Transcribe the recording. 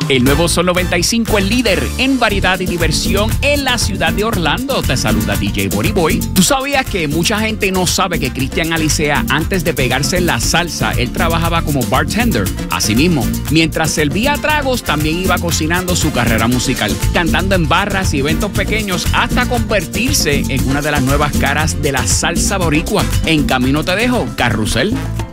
El nuevo Sol 95, el líder en variedad y diversión en la ciudad de Orlando. Te saluda DJ Boriboy. ¿Tú sabías que mucha gente no sabe que Cristian Alicea, antes de pegarse en la salsa, él trabajaba como bartender? Asimismo, mientras servía tragos, también iba cocinando su carrera musical, cantando en barras y eventos pequeños hasta convertirse en una de las nuevas caras de la salsa boricua. En camino te dejo, Carrusel.